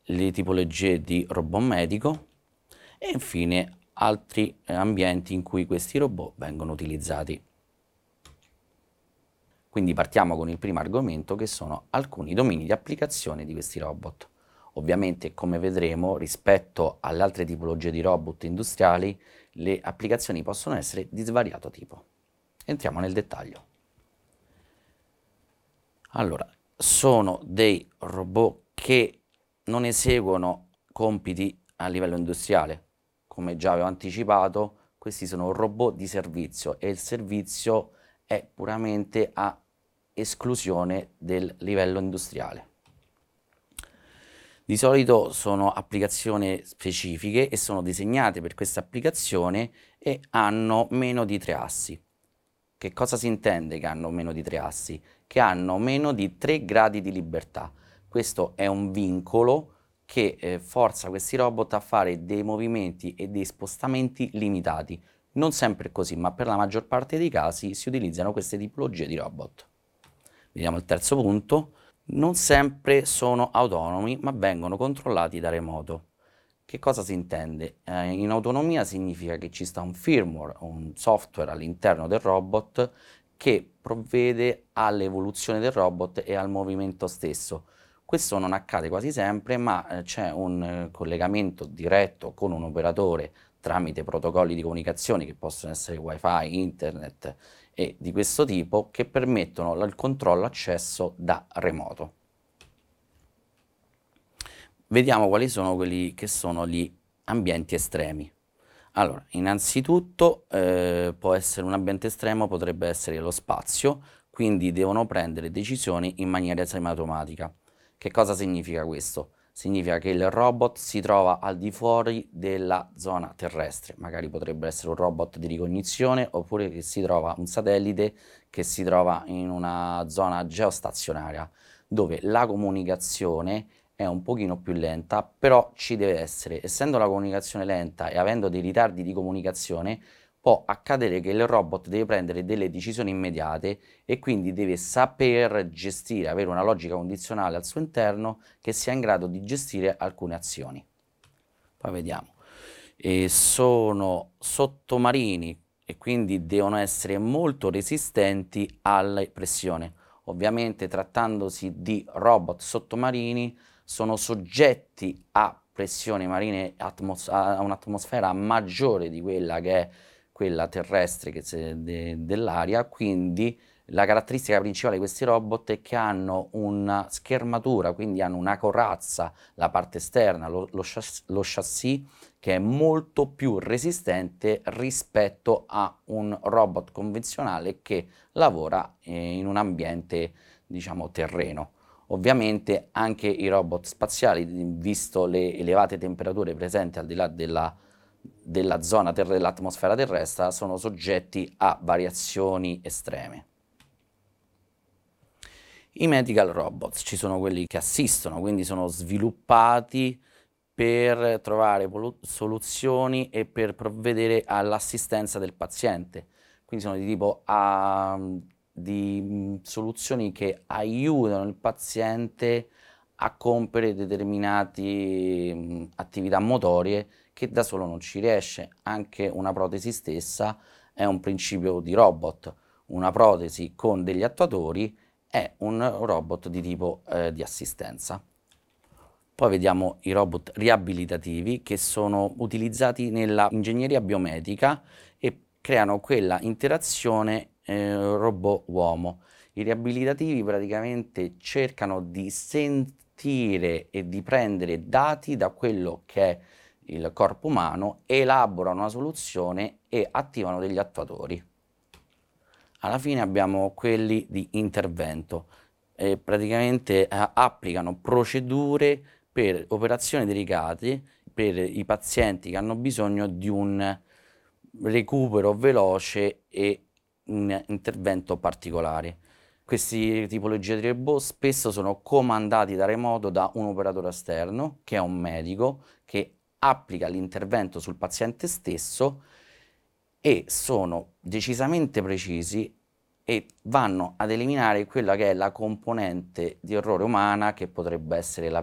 le tipologie di robot medico e infine altri ambienti in cui questi robot vengono utilizzati. Quindi partiamo con il primo argomento, che sono alcuni domini di applicazione di questi robot. Ovviamente, come vedremo, rispetto alle altre tipologie di robot industriali, le applicazioni possono essere di svariato tipo. Entriamo nel dettaglio. Allora, sono dei robot che non eseguono compiti a livello industriale. Come già avevo anticipato, questi sono robot di servizio e il servizio è puramente a esclusione del livello industriale. Di solito sono applicazioni specifiche e sono disegnate per questa applicazione e hanno meno di 3 assi. Che cosa si intende che hanno meno di 3 assi? Che hanno meno di 3 gradi di libertà. Questo è un vincolo che forza questi robot a fare dei movimenti e dei spostamenti limitati. Non sempre è così, ma per la maggior parte dei casi si utilizzano queste tipologie di robot. Vediamo il terzo punto. Non sempre sono autonomi, ma vengono controllati da remoto. Che cosa si intende? In autonomia significa che ci sta un firmware, un software all'interno del robot che provvede all'evoluzione del robot e al movimento stesso. Questo non accade quasi sempre, ma c'è un collegamento diretto con un operatore tramite protocolli di comunicazione che possono essere wifi, internet e di questo tipo, che permettono il controllo accesso da remoto. Vediamo quali sono quelli che sono gli ambienti estremi. Allora, innanzitutto può essere un ambiente estremo, potrebbe essere lo spazio, quindi devono prendere decisioni in maniera semiautomatica. Che cosa significa questo? Significa che il robot si trova al di fuori della zona terrestre, magari potrebbe essere un robot di ricognizione oppure che si trova un satellite che si trova in una zona geostazionaria, dove la comunicazione è un pochino più lenta, però ci deve essere. Essendo la comunicazione lenta e avendo dei ritardi di comunicazione, può accadere che il robot deve prendere delle decisioni immediate e quindi deve saper gestire, avere una logica condizionale al suo interno che sia in grado di gestire alcune azioni. Poi vediamo. Sono sottomarini e quindi devono essere molto resistenti alla pressione. Ovviamente, trattandosi di robot sottomarini, sono soggetti a pressioni marine, a un'atmosfera maggiore di quella che è quella terrestre dell'aria, quindi la caratteristica principale di questi robot è che hanno una schermatura, quindi hanno una corazza, la parte esterna, lo chassis, che è molto più resistente rispetto a un robot convenzionale che lavora in un ambiente, diciamo, terreno. Ovviamente anche i robot spaziali, visto le elevate temperature presenti al di là della zona dell'atmosfera terrestre, sono soggetti a variazioni estreme. I medical robots, ci sono quelli che assistono, quindi sono sviluppati per trovare soluzioni e per provvedere all'assistenza del paziente. Quindi sono di tipo di soluzioni che aiutano il paziente a compiere determinate attività motorie che da solo non ci riesce. Anche una protesi stessa è un principio di robot. Una protesi con degli attuatori è un robot di tipo di assistenza. Poi vediamo i robot riabilitativi, che sono utilizzati nella ingegneria biomedica e creano quella interazione robot-uomo. I riabilitativi praticamente cercano di sentire e di prendere dati da quello che è il corpo umano, elaborano una soluzione e attivano degli attuatori. Alla fine abbiamo quelli di intervento. Praticamente applicano procedure per operazioni delicate per i pazienti che hanno bisogno di un recupero veloce e un intervento particolare. Queste tipologie di robot spesso sono comandati da remoto da un operatore esterno, che è un medico, che applica l'intervento sul paziente stesso e sono decisamente precisi e vanno ad eliminare quella che è la componente di errore umana, che potrebbe essere la